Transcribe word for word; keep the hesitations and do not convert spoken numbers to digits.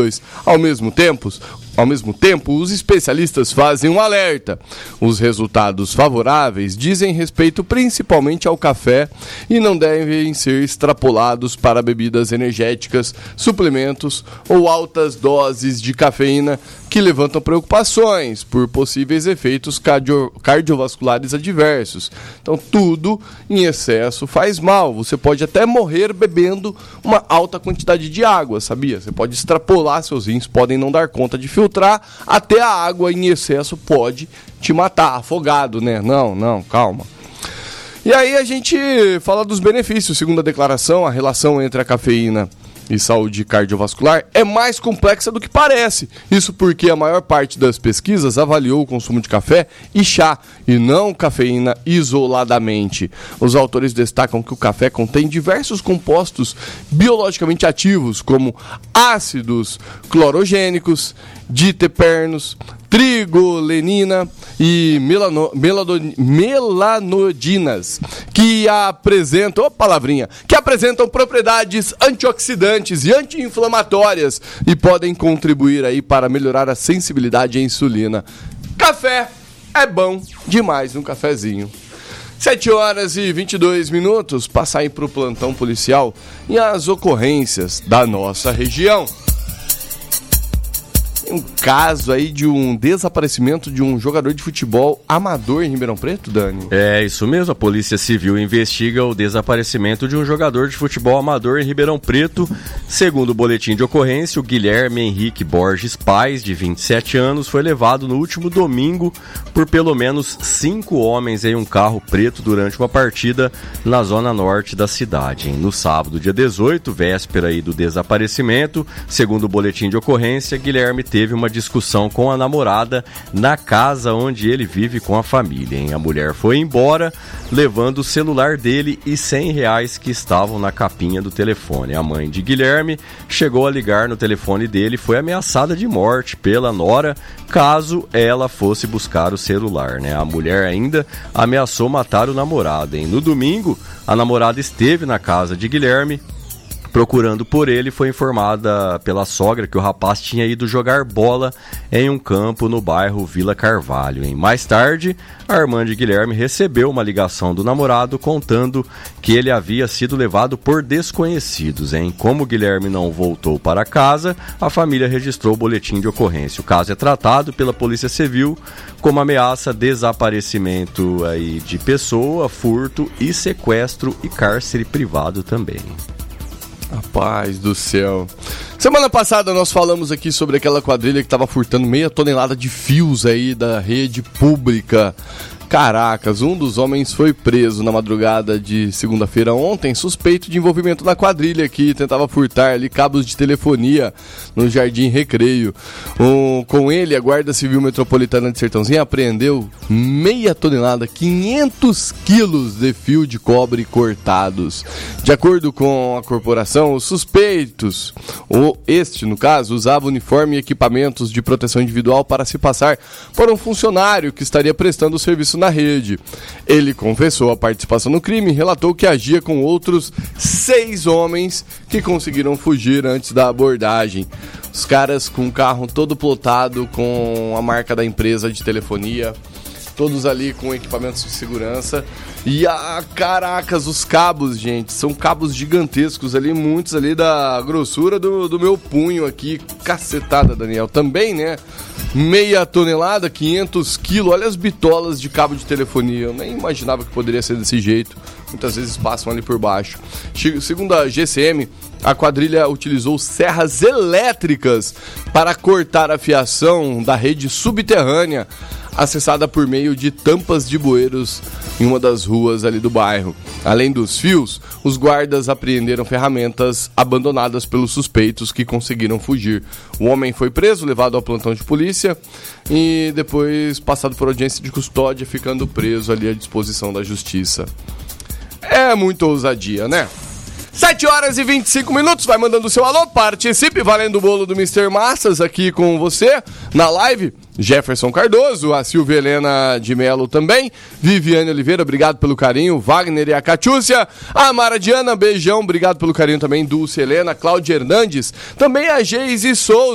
dois. Ao mesmo tempo, Ao mesmo tempo, os especialistas fazem um alerta. Os resultados favoráveis dizem respeito principalmente ao café e não devem ser extrapolados para bebidas energéticas, suplementos ou altas doses de cafeína que levantam preocupações por possíveis efeitos cardio- cardiovasculares adversos. Então, tudo em excesso faz mal. Você pode até morrer bebendo uma alta quantidade de água, sabia? Você pode extrapolar, seus rins podem não dar conta de filtrar, até a água em excesso pode te matar, afogado, né? Não, não, calma. E aí a gente fala dos benefícios. Segundo a declaração, a relação entre a cafeína e saúde cardiovascular é mais complexa do que parece. Isso porque a maior parte das pesquisas avaliou o consumo de café e chá, e não cafeína isoladamente. Os autores destacam que o café contém diversos compostos biologicamente ativos, como ácidos clorogênicos, diterpenos, trigolenina e melano, melado, melanodinas, que apresentam, oh, palavrinha, que apresentam propriedades antioxidantes e anti-inflamatórias e podem contribuir aí para melhorar a sensibilidade à insulina. Café é bom demais, um cafezinho. sete horas e vinte e dois minutos, passar aí para o plantão policial e as ocorrências da nossa região. Um caso aí de um desaparecimento de um jogador de futebol amador em Ribeirão Preto, Dani? É, isso mesmo. A Polícia Civil investiga o desaparecimento de um jogador de futebol amador em Ribeirão Preto. Segundo o boletim de ocorrência, o Guilherme Henrique Borges Paz, de vinte e sete anos, foi levado no último domingo por pelo menos cinco homens em um carro preto durante uma partida na zona norte da cidade. No sábado, dia dezoito, véspera aí do desaparecimento, segundo o boletim de ocorrência, Guilherme teve teve uma discussão com a namorada na casa onde ele vive com a família, hein? A mulher foi embora, levando o celular dele e cem reais que estavam na capinha do telefone. A mãe de Guilherme chegou a ligar no telefone dele e foi ameaçada de morte pela nora caso ela fosse buscar o celular, né? A mulher ainda ameaçou matar o namorado, hein? No domingo, a namorada esteve na casa de Guilherme procurando por ele, foi informada pela sogra que o rapaz tinha ido jogar bola em um campo no bairro Vila Carvalho. Hein? Mais tarde, a irmã de Guilherme recebeu uma ligação do namorado contando que ele havia sido levado por desconhecidos. Hein? Como Guilherme não voltou para casa, a família registrou o boletim de ocorrência. O caso é tratado pela Polícia Civil como ameaça, desaparecimento aí de pessoa, furto e sequestro e cárcere privado também. Rapaz do céu. Semana passada nós falamos aqui sobre aquela quadrilha que estava furtando meia tonelada de fios aí da rede pública. Caracas, um dos homens foi preso na madrugada de segunda-feira ontem, suspeito de envolvimento na quadrilha que tentava furtar ali cabos de telefonia no Jardim Recreio. Um, com ele, a Guarda Civil Metropolitana de Sertãozinho apreendeu meia tonelada, quinhentos quilos de fio de cobre cortados. De acordo com a corporação, os suspeitos, ou este no caso, usava uniforme e equipamentos de proteção individual para se passar por um funcionário que estaria prestando o serviço na rede. Ele confessou a participação no crime e relatou que agia com outros seis homens que conseguiram fugir antes da abordagem. Os caras com o carro todo plotado com a marca da empresa de telefonia, todos ali com equipamentos de segurança. E, a, caracas, os cabos, gente, são cabos gigantescos ali, muitos ali da grossura do, do meu punho aqui. Cacetada, Daniel. Também, né? Meia tonelada, quinhentos quilos. Olha as bitolas de cabo de telefonia. Eu nem imaginava que poderia ser desse jeito. Muitas vezes passam ali por baixo. Segundo a G C M, a quadrilha utilizou serras elétricas para cortar a fiação da rede subterrânea acessada por meio de tampas de bueiros em uma das ruas ali do bairro. Além dos fios, os guardas apreenderam ferramentas abandonadas pelos suspeitos que conseguiram fugir. O homem foi preso, levado ao plantão de polícia e depois passado por audiência de custódia, ficando preso ali à disposição da justiça. É muita ousadia, né? sete horas e vinte e cinco minutos, vai mandando o seu alô, participe, valendo o bolo do mister Massas aqui com você, na live, Jefferson Cardoso, a Silvia Helena de Melo também, Viviane Oliveira, obrigado pelo carinho, Wagner e a Catiúcia, a Mara Diana, beijão, obrigado pelo carinho também, Dulce Helena, Cláudia Hernandes, também a Geise Souza,